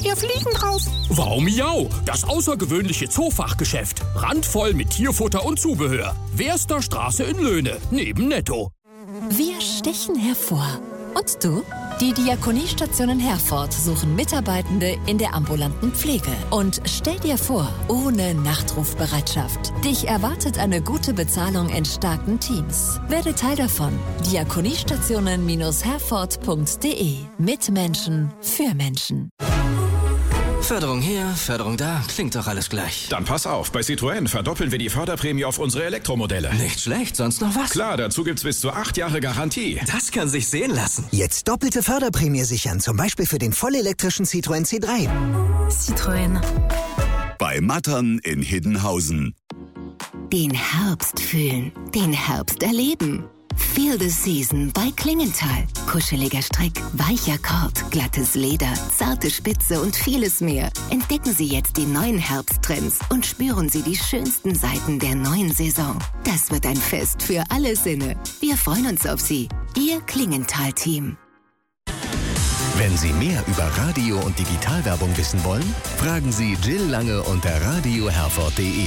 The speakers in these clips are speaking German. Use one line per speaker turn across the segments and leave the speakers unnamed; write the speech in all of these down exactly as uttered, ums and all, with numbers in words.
ja Fliegen drauf.
Wow Miau, das außergewöhnliche Zoofachgeschäft. Randvoll mit Tierfutter und Zubehör. Wehrster Straße in Löhne, neben Netto.
Wir stechen hervor. Und du? Die Diakoniestationen Herford suchen Mitarbeitende in der ambulanten Pflege. Und stell dir vor, ohne Nachtrufbereitschaft. Dich erwartet eine gute Bezahlung in starken Teams. Werde Teil davon. diakoniestationen herford punkt de. Mit Menschen, für Menschen.
Förderung hier, Förderung da, klingt doch alles gleich.
Dann pass auf, bei Citroën verdoppeln wir die Förderprämie auf unsere Elektromodelle.
Nicht schlecht, sonst noch was?
Klar, dazu gibt's bis zu acht Jahre Garantie.
Das kann sich sehen lassen.
Jetzt doppelte Förderprämie sichern, zum Beispiel für den vollelektrischen Citroën C drei.
Citroën.
Bei Mattern in Hiddenhausen.
Den Herbst fühlen, den Herbst erleben. Feel the Season bei Klingenthal. Kuscheliger Strick, weicher Kord, glattes Leder, zarte Spitze und vieles mehr. Entdecken Sie jetzt die neuen Herbsttrends und spüren Sie die schönsten Seiten der neuen Saison. Das wird ein Fest für alle Sinne. Wir freuen uns auf Sie. Ihr Klingenthal-Team.
Wenn Sie mehr über Radio- und Digitalwerbung wissen wollen, fragen Sie Jill Lange unter radio herford punkt de.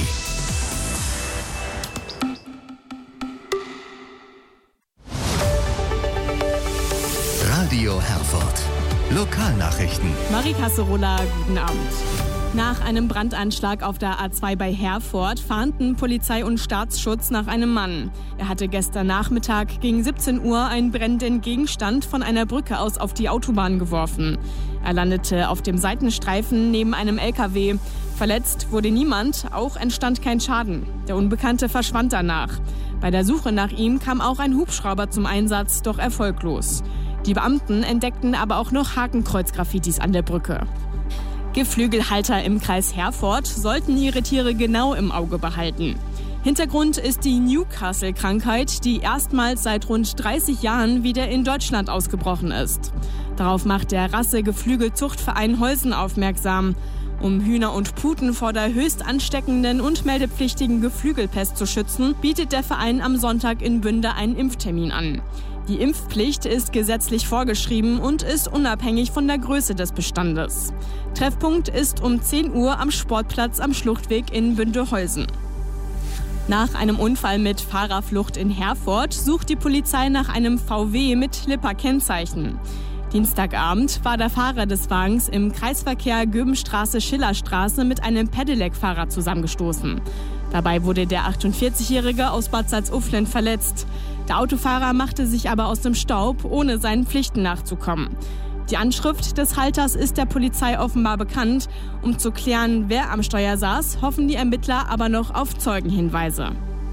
Radio Herford. Lokalnachrichten.
Marie Kasserola, guten Abend. Nach einem Brandanschlag auf der A zwei bei Herford fahnden Polizei und Staatsschutz nach einem Mann. Er hatte gestern Nachmittag gegen siebzehn Uhr einen brennenden Gegenstand von einer Brücke aus auf die Autobahn geworfen. Er landete auf dem Seitenstreifen neben einem L K W. Verletzt wurde niemand, auch entstand kein Schaden. Der Unbekannte verschwand danach. Bei der Suche nach ihm kam auch ein Hubschrauber zum Einsatz, doch erfolglos. Die Beamten entdeckten aber auch noch Hakenkreuz-Graffitis an der Brücke. Geflügelhalter im Kreis Herford sollten ihre Tiere genau im Auge behalten. Hintergrund ist die Newcastle-Krankheit, die erstmals seit rund dreißig Jahren wieder in Deutschland ausgebrochen ist. Darauf macht der Rasse-Geflügel-Zuchtverein Holsen aufmerksam. Um Hühner und Puten vor der höchst ansteckenden und meldepflichtigen Geflügelpest zu schützen, bietet der Verein am Sonntag in Bünde einen Impftermin an. Die Impfpflicht ist gesetzlich vorgeschrieben und ist unabhängig von der Größe des Bestandes. Treffpunkt ist um zehn Uhr am Sportplatz am Schluchtweg in Bünde-Holsen. Nach einem Unfall mit Fahrerflucht in Herford sucht die Polizei nach einem V W mit Lipper-Kennzeichen. Dienstagabend war der Fahrer des Wagens im Kreisverkehr Göbenstraße-Schillerstraße mit einem Pedelec-Fahrer zusammengestoßen. Dabei wurde der achtundvierzigjährige aus Bad Salzuflen verletzt. Der Autofahrer machte sich aber aus dem Staub, ohne seinen Pflichten nachzukommen. Die Anschrift des Halters ist der Polizei offenbar bekannt. Um zu klären, wer am Steuer saß, hoffen die Ermittler aber noch auf Zeugenhinweise.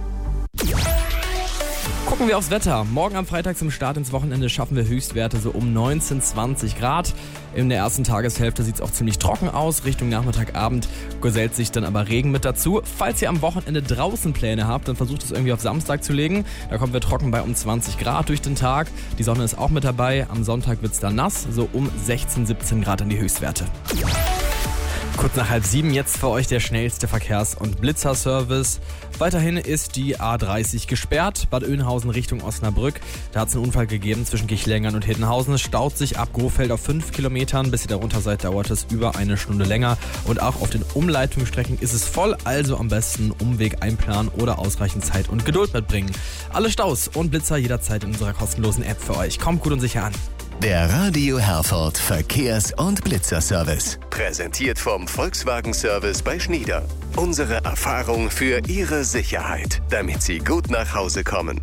Gucken wir aufs Wetter. Morgen am Freitag zum Start ins Wochenende schaffen wir Höchstwerte so um neunzehn, zwanzig Grad. In der ersten Tageshälfte sieht es auch ziemlich trocken aus. Richtung Nachmittagabend gesellt sich dann aber Regen mit dazu. Falls ihr am Wochenende draußen Pläne habt, dann versucht es irgendwie auf Samstag zu legen. Da kommen wir trocken bei um zwanzig Grad durch den Tag. Die Sonne ist auch mit dabei. Am Sonntag wird es dann nass, so um sechzehn, siebzehn Grad an die Höchstwerte. Kurz nach halb sieben jetzt für euch der schnellste Verkehrs- und Blitzerservice. Weiterhin ist die A dreißig gesperrt, Bad Oeynhausen Richtung Osnabrück. Da hat es einen Unfall gegeben zwischen Kirchlengern und Hiddenhausen. Es staut sich ab Grofeld auf fünf Kilometern. Bis ihr darunter seid, dauert es über eine Stunde länger. Und auch auf den Umleitungsstrecken ist es voll, also am besten Umweg einplanen oder ausreichend Zeit und Geduld mitbringen. Alle Staus und Blitzer jederzeit in unserer kostenlosen App für euch. Kommt gut und sicher an.
Der Radio Herford Verkehrs- und Blitzerservice. Präsentiert vom Volkswagen-Service bei Schnieder. Unsere Erfahrung für Ihre Sicherheit, damit Sie gut nach Hause kommen.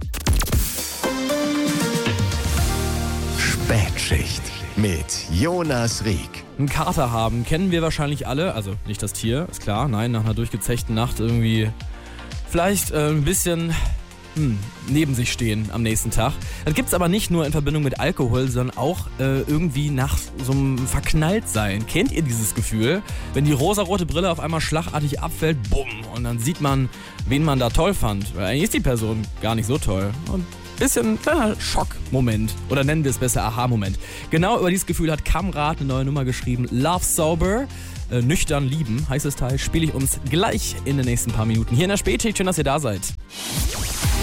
Spätschicht mit Jonas Rieck.
Einen Kater haben kennen wir wahrscheinlich alle. Also nicht das Tier, ist klar. Nein, nach einer durchgezechten Nacht irgendwie vielleicht äh, ein bisschen... Hm, neben sich stehen am nächsten Tag. Das gibt's aber nicht nur in Verbindung mit Alkohol, sondern auch äh, irgendwie nach so einem Verknalltsein. Kennt ihr dieses Gefühl? Wenn die rosarote Brille auf einmal schlagartig abfällt, bumm, und dann sieht man, wen man da toll fand. Weil eigentlich ist die Person gar nicht so toll. Und ein bisschen ein kleiner Schockmoment. Oder nennen wir es besser Aha-Moment. Genau über dieses Gefühl hat Kamrat eine neue Nummer geschrieben. Love Sober. Äh, nüchtern lieben, heißt das Teil, spiele ich uns gleich in den nächsten paar Minuten. Hier in der Spätschicht, schön, dass ihr da seid.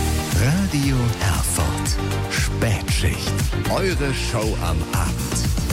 Radio Herford. Spätschicht. Eure Show am Abend.